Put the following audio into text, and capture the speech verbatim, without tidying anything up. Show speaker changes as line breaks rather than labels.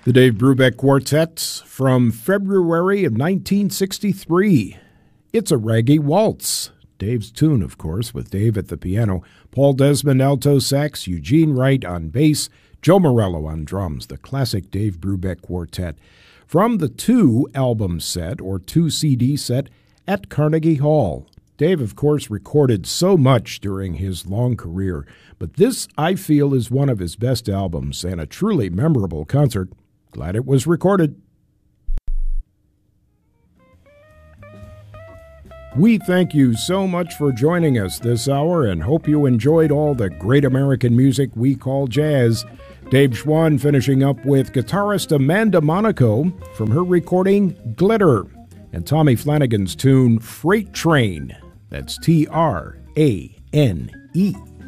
The Dave Brubeck Quartet from February of nineteen sixty-three. It's a Reggae Waltz. Dave's tune, of course, with Dave at the piano, Paul Desmond alto sax, Eugene Wright on bass, Joe Morello on drums, the classic Dave Brubeck Quartet. From the two album set, or two C D set, at Carnegie Hall. Dave, of course, recorded so much during his long career, but this, I feel, is one of his best albums and a truly memorable concert. Glad it was recorded. We thank you so much for joining us this hour and hope you enjoyed all the great American music we call jazz. Dave Schwann finishing up with guitarist Amanda Monaco from her recording Glitter, and Tommy Flanagan's tune Freight Train. That's T R A N E.